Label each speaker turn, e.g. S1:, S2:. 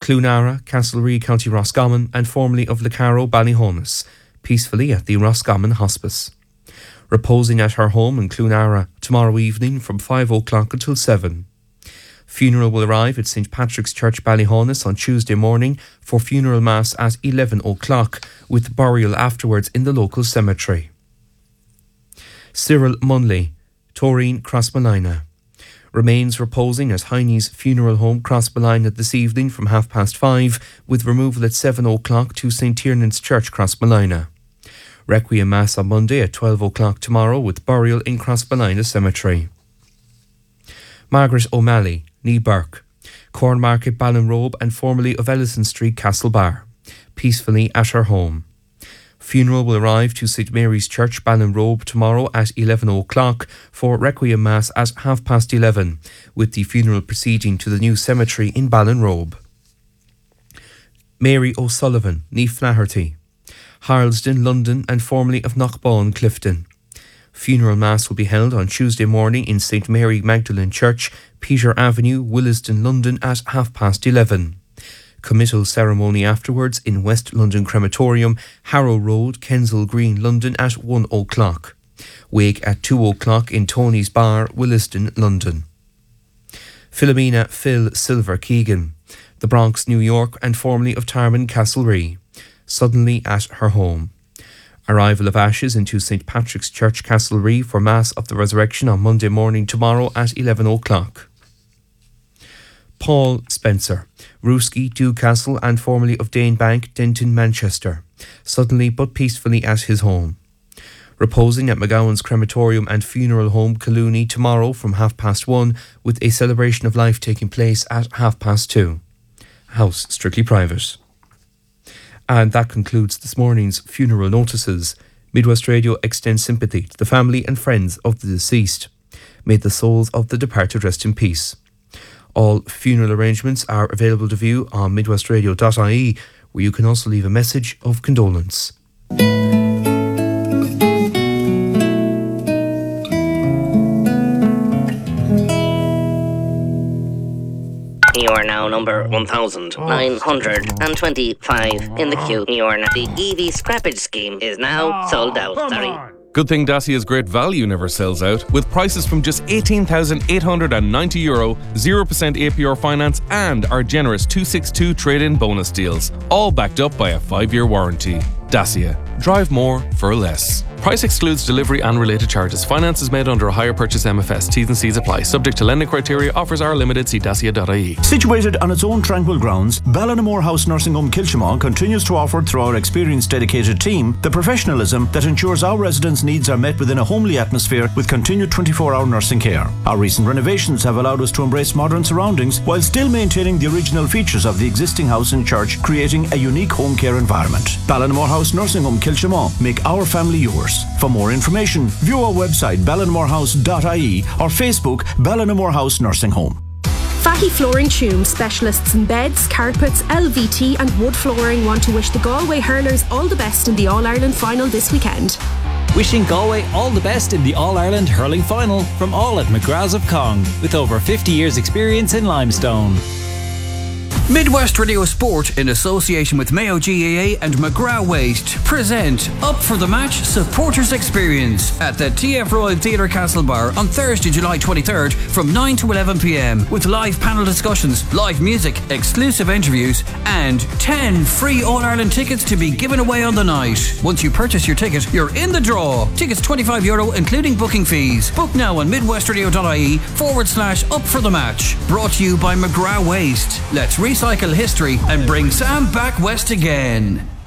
S1: Clonara, Castlereagh, County Roscommon, and formerly of Lecaro, Ballyhonus, peacefully at the Roscommon Hospice. Reposing at her home in Clonara tomorrow evening from 5 o'clock until 7. Funeral will arrive at St Patrick's Church, Ballyhonus on Tuesday morning for funeral mass at 11 o'clock, with burial afterwards in the local cemetery. Cyril Munley, Toreen, Crossmolina. Remains reposing at Heine's Funeral Home, Crossmolina this evening from 5:30, with removal at 7 o'clock to St Tiernan's Church, Crossmolina. Requiem Mass on Monday at 12 o'clock tomorrow, with burial in Crossmolina Cemetery. Margaret O'Malley, Nee Burke, Cornmarket, Ballinrobe, and formerly of Ellison Street, Castlebar, peacefully at her home. Funeral will arrive to St Mary's Church, Ballinrobe tomorrow at 11 o'clock for Requiem Mass at 11:30, with the funeral proceeding to the new cemetery in Ballinrobe. Mary O'Sullivan, Nee Flaherty, Harlesden, London, and formerly of Knockbawn, Clifton. Funeral Mass will be held on Tuesday morning in St Mary Magdalene Church, Peter Avenue, Willesden, London at 11:30. Committal ceremony afterwards in West London Crematorium, Harrow Road, Kensal Green, London at 1 o'clock. Wake at 2 o'clock in Tony's Bar, Willesden, London. Philomena Phil Silver Keegan, the Bronx, New York, and formerly of Tarman, Castlereagh, suddenly at her home. Arrival of ashes into St Patrick's Church, Castlereagh for Mass of the Resurrection on Monday morning tomorrow at 11 o'clock. Paul Spencer, Rooski, Dewcastle, and formerly of Danebank, Denton, Manchester, suddenly but peacefully at his home. Reposing at McGowan's Crematorium and Funeral Home, Collooney tomorrow from 1:30, with a celebration of life taking place at 2:30. House strictly private. And that concludes this morning's funeral notices. Midwest Radio extends sympathy to the family and friends of the deceased. May the souls of the departed rest in peace. All funeral arrangements are available to view on midwestradio.ie, where you can also leave a message of condolence.
S2: You are now number 1,925 in the queue. The EV scrappage scheme is now sold out. Sorry.
S3: Good thing Dacia's great value never sells out, with prices from just €18,890, 0% APR finance, and our generous 262 trade-in bonus deals, all backed up by a 5-year warranty. Dacia. Drive more for less. Price excludes delivery and related charges. Finance is made under a hire purchase MFS. T's and C's apply. Subject to lending criteria. Offers are limited. See dacia.ie.
S4: Situated on its own tranquil grounds, Ballinamore House Nursing Home Kilchimau continues to offer, through our experienced dedicated team, the professionalism that ensures our residents' needs are met within a homely atmosphere with continued 24-hour nursing care. Our recent renovations have allowed us to embrace modern surroundings while still maintaining the original features of the existing house and church, creating a unique home care environment. Ballinamore House Nursing Home Kilchimau. Make our family yours. For more information, view our website ballinamorehouse.ie or Facebook Ballinamore House Nursing Home.
S5: Fahy Flooring Tume, specialists in beds, carpets, LVT and wood flooring, want to wish the Galway hurlers all the best in the All-Ireland final this weekend.
S6: Wishing Galway all the best in the All-Ireland hurling final from all at McGrath's of Cong, with over 50 years experience in limestone.
S7: Midwest Radio Sport, in association with Mayo GAA and McGrath Waste, present Up for the Match Supporters Experience at the TF Royal Theatre Castlebar on Thursday, July 23rd from 9 to 11 p.m, with live panel discussions, live music, exclusive interviews, and 10 free All-Ireland tickets to be given away on the night. Once you purchase your ticket, you're in the draw. Tickets €25, including booking fees. Book now on midwestradio.ie/Up for the Match. Brought to you by McGrath Waste. Let's recycle history and bring Sam back west again.